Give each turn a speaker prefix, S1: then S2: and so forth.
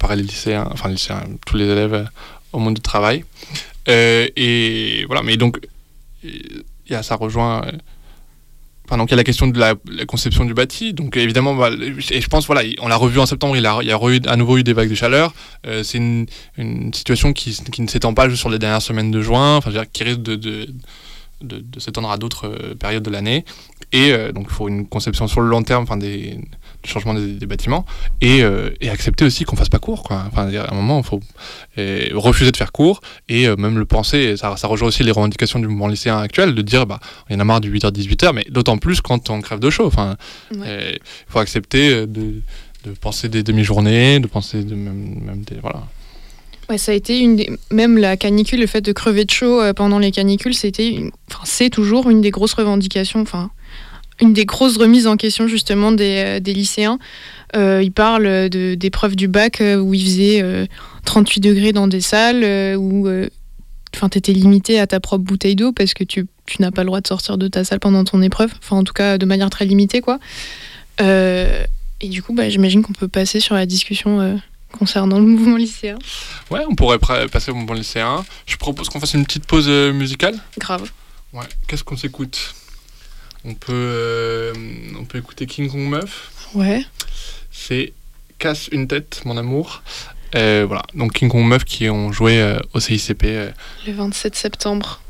S1: préparer les lycéens, tous les élèves au monde du travail. Et voilà, mais donc, ça rejoint... donc il y a la question de la conception du bâti. Donc évidemment, et je pense, on l'a revu en septembre, il y a à nouveau eu des vagues de chaleur. C'est une situation qui ne s'étend pas juste sur les dernières semaines de juin, qui risque de s'étendre à d'autres périodes de l'année. Et donc il faut une conception sur le long terme du changement des bâtiments et accepter aussi qu'on fasse pas court, quoi. À un moment il faut refuser de faire court et même le penser, et ça rejoint aussi les revendications du mouvement lycéen actuel, de dire il y en a marre du 8h-18h, mais d'autant plus quand on crève de chaud. Il faut accepter de penser des demi-journées, de penser même des... Voilà.
S2: Ouais, ça a été même la canicule, le fait de crever de chaud pendant les canicules, c'est toujours une des grosses revendications, une des grosses remises en question justement des lycéens. Ils parlent d'épreuves du bac où il faisait 38 degrés dans des salles où t'étais limité à ta propre bouteille d'eau parce que tu n'as pas le droit de sortir de ta salle pendant ton épreuve, en tout cas de manière très limitée, quoi. Et du coup, j'imagine qu'on peut passer sur la discussion concernant le mouvement lycéen.
S1: Ouais, on pourrait passer au mouvement lycéen. Je propose qu'on fasse une petite pause musicale.
S2: Grave.
S1: Ouais. Qu'est-ce qu'on s'écoute ? On peut écouter King Kong Meuf.
S2: Ouais.
S1: C'est Casse une tête, mon amour. Voilà. Donc King Kong Meuf qui ont joué au CICP.
S2: Le 27 septembre.